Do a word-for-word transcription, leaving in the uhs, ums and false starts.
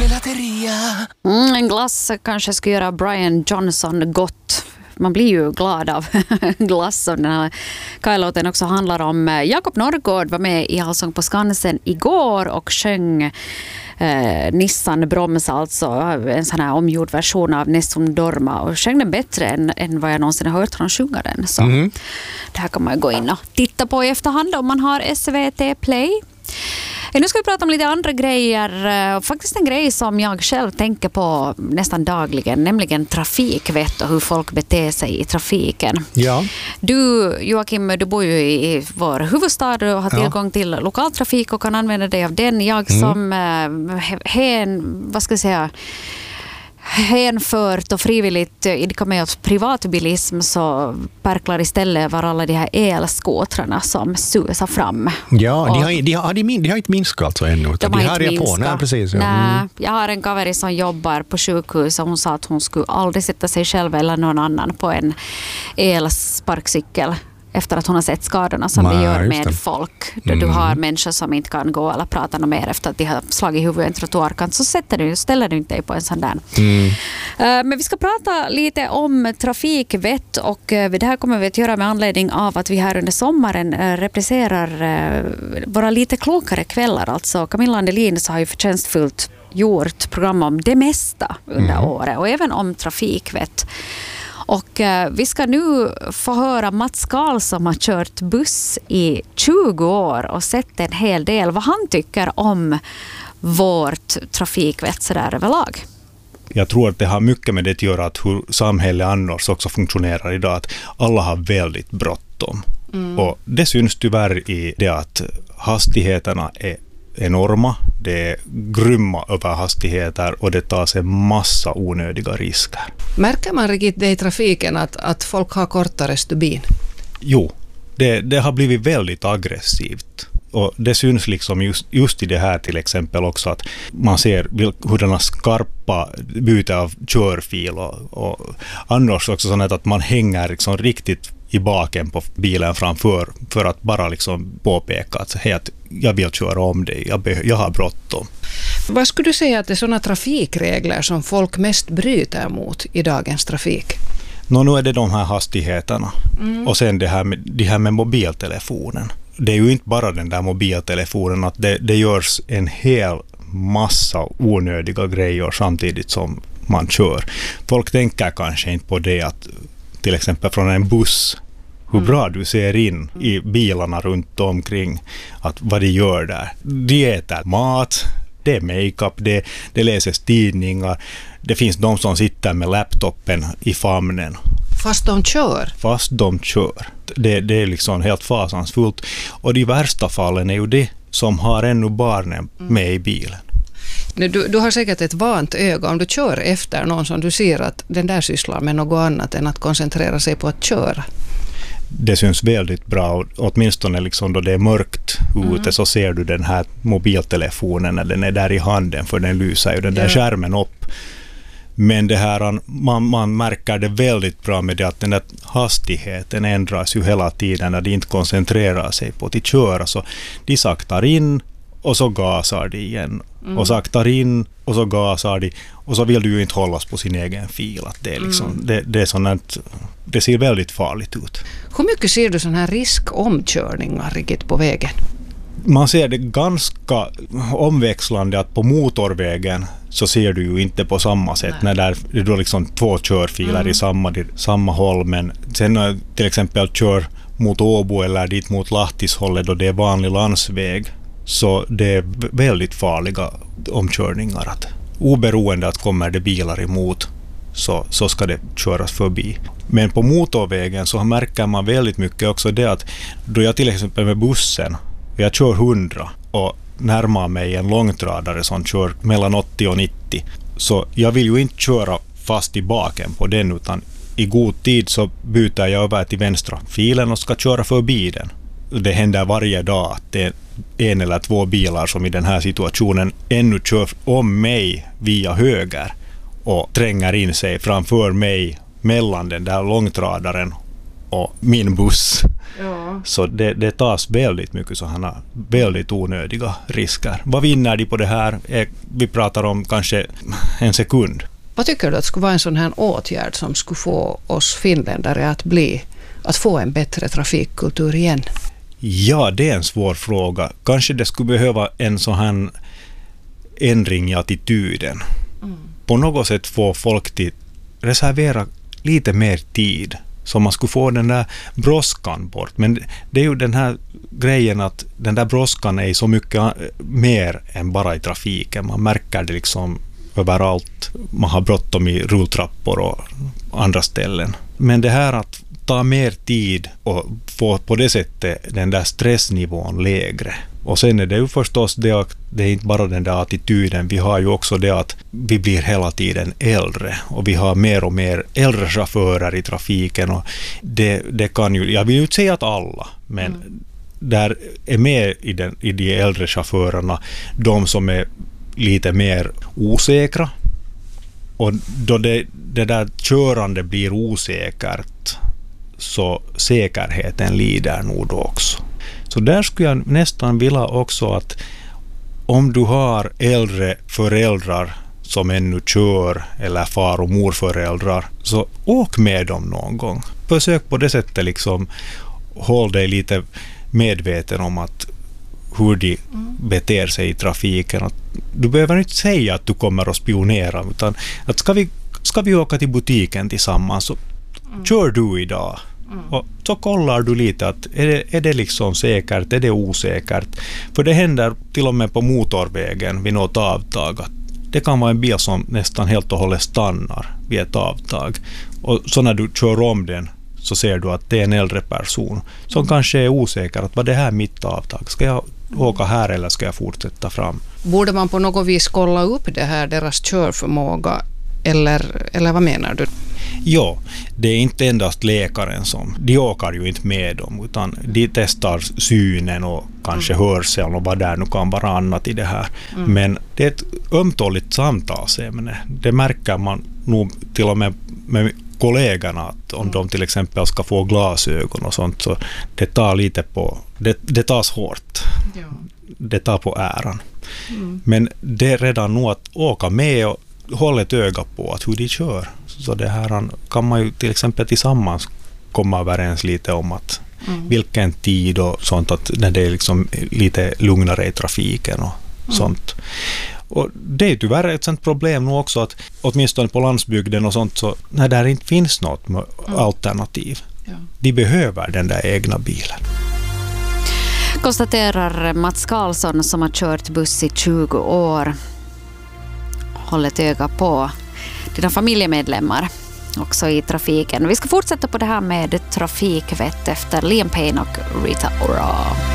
Gelateria. Mm, en glass kanske skulle göra Brian Johnson gott. Man blir ju glad av glass som den här Kaj-låten också handlar om. Jakob Norrgård var med i Allsång på Skansen igår och sjöng eh, Nissan Broms, alltså en sån här omgjord version av Nessun Dorma, och sjöng den bättre än, än vad jag någonsin har hört honom sjunga den. Så mm. det här kan man gå in och titta på i efterhand om man har S V T Play. Nu ska vi prata om lite andra grejer. Faktiskt en grej som jag själv tänker på nästan dagligen, nämligen trafikvett och hur folk beter sig i trafiken. Ja. Du, Joakim, du bor ju i vår huvudstad och har tillgång ja. till lokaltrafik och kan använda dig av den. Jag som mm. hen, vad ska jag säga, hänfört och frivilligt idkar med åt privatbilism, så perklar istället var alla de här elskotrarna som susar fram. Ja, och de, har, de, har, de, de har inte minskat alltså ännu. De, de har har inte på. Nej, precis, ja. Nej, mm. jag har en kaveri som jobbar på sjukhus och hon sa att hon skulle aldrig sätta sig själv eller någon annan på en elsparkcykel efter att hon har sett skadorna som Nej, det gör med det. folk. Då mm. du har människor som inte kan gå eller prata något mer efter att de har slagit huvudet i en trottoarkant, så sätter du, ställer du inte dig på en sån där. Mm. Uh, men vi ska prata lite om trafikvett, och uh, det här kommer vi att göra med anledning av att vi här under sommaren uh, representerar uh, våra lite klokare kvällar. Alltså Camilla Andelin så har ju förtjänstfullt gjort program om det mesta under mm. året, och även om trafikvett. Och eh, vi ska nu få höra Mats Karl som har kört buss i tjugo år och sett en hel del, vad han tycker om vårt trafikvett så där överlag. Jag tror att det har mycket med det att göra att hur samhället annars också funktionerar idag, att alla har väldigt bråttom. Mm. Och det syns tyvärr i det att hastigheterna är enorma, det är grymma överhastigheter och det tar sig massa onödiga risker. Märker man riktigt det i trafiken att, att folk har kortare stubin? Jo, det, det har blivit väldigt aggressivt. Och det syns liksom just, just i det här till exempel också, att man ser hurdana skarpa byte av körfil och, och annars också sånt att man hänger liksom riktigt i baken på bilen framför för att bara liksom påpeka att, hej, att jag vill köra om dig, jag, be- jag har bråttom. Vad skulle du säga att det är sådana trafikregler som folk mest bryter mot i dagens trafik? Nå, nu är det de här hastigheterna mm. och sen det här med, det här med mobiltelefonen. Det är ju inte bara den där mobiltelefonen, att det, det görs en hel massa onödiga grejer samtidigt som man kör. Folk tänker kanske inte på det, att till exempel från en buss, hur bra du ser in i bilarna runt omkring, att vad de gör där. De äter mat, det är makeup, det, det läses tidningar, det finns de som sitter med laptopen i famnen. Fast de kör? Fast de kör. Det, det är liksom helt fasansfullt. Och de värsta fallen är ju det som har ännu barnen med i bilen. Du, du har säkert ett vant öga om du kör efter någon som du ser att den där sysslar med något annat än att koncentrera sig på att köra. Det syns väldigt bra, åtminstone liksom då det är mörkt ute mm. så ser du den här mobiltelefonen när den är där i handen, för den lyser ju den där ja. skärmen upp. Men det här, man, man märker det väldigt bra med det att den där hastigheten ändras ju hela tiden när de inte koncentrerar sig på att köra, så de saktar in och så gasar de igen mm. och saktar in och så gasar de, och så vill du ju inte hållas på sin egen fil, att det är liksom mm. det, det är sånt, det ser väldigt farligt ut. Hur mycket ser du sån här riskomkörningar riktigt på vägen? Man ser det ganska omväxlande, att på motorvägen så ser du ju inte på samma sätt. Nej. När det är då liksom två körfiler mm. i samma, samma håll, men sen till exempel kör mot Åbo eller dit mot Lahtishållet då det är vanlig landsväg, så det är väldigt farliga omkörningar. Att oberoende att kommer det bilar emot så, så ska det köras förbi. Men på motorvägen så märker man väldigt mycket också det att då jag till exempel med bussen, jag kör hundra och närmar mig en långtradare som kör mellan åttio och nittio, så jag vill ju inte köra fast i baken på den, utan i god tid så byter jag över till vänstra filen och ska köra förbi den. Det händer varje dag att det är en eller två bilar som i den här situationen ännu kör om mig via höger och tränger in sig framför mig mellan den där långtradaren och min buss. Ja. Så det, det tas väldigt mycket sådana väldigt onödiga risker. Vad vinner de på det här? Vi pratar om kanske en sekund. Vad tycker du att skulle vara en sån här åtgärd som skulle få oss finländare att bli, att få en bättre trafikkultur igen? Ja, det är en svår fråga. Kanske det skulle behöva en sån här ändring i attityden. Mm. På något sätt få folk till reservera lite mer tid så man skulle få den där brådskan bort. Men det är ju den här grejen att den där brådskan är så mycket mer än bara i trafiken. Man märker det liksom överallt. Man har bråttom i rulltrappor och andra ställen. Men det här att ta mer tid och få på det sättet den där stressnivån lägre. Och sen är det ju förstås det att det är inte bara den där attityden. Vi har ju också det att vi blir hela tiden äldre och vi har mer och mer äldre chaufförer i trafiken och det, det kan ju, jag vill ju inte säga att alla, men mm. där är med i, den, i de äldre chaufförerna de som är lite mer osäkra och då det, det där körande blir osäkert så säkerheten lider nog då också. Så där skulle jag nästan vilja också att om du har äldre föräldrar som ännu kör eller far- och morföräldrar så åk med dem någon gång. Försök på det sättet liksom håll dig lite medveten om att hur de beter sig i trafiken. Att du behöver inte säga att du kommer att spionera utan att ska vi, ska vi åka till butiken tillsammans så mm. kör du idag. Mm. Och så kollar du lite att är det, är det liksom säkert, är det osäkert? För det händer till och med på motorvägen vid något avtag att det kan vara en bil som nästan helt och hållet stannar vid ett avtag. Och så när du kör om den så ser du att det är en äldre person som mm. kanske är osäker att vad det här är mitt avtag? Ska jag åka här eller ska jag fortsätta fram? Borde man på något vis kolla upp det här, deras körförmåga eller, eller vad menar du? Ja, det är inte endast läkaren som, de åker ju inte med dem utan de testar synen och kanske mm. hörseln och vad där nu kan vara annat i det här. Mm. Men det är ett ömtåligt samtalsämne. Det märker man nog till och med med kollegorna att om mm. de till exempel ska få glasögon och sånt så det tar lite på, det, det tas hårt. Ja. Det tar på äran. Mm. Men det är redan nog att åka med och hålla ett öga på att hur de kör. Så det här kan man ju till exempel tillsammans komma överens lite om att mm. vilken tid och sånt att när det är liksom lite lugnare i trafiken och mm. sånt. Och det är tyvärr ett sånt problem nu också att åtminstone på landsbygden och sånt så när där inte finns något mm. alternativ. Ja. De behöver den där egna bilen. Konstaterar Mats Karlsson som har kört buss i tjugo år. Håll ett öga på dina familjemedlemmar också i trafiken. Vi ska fortsätta på det här med trafikvett efter Liam Payne och Rita Ora.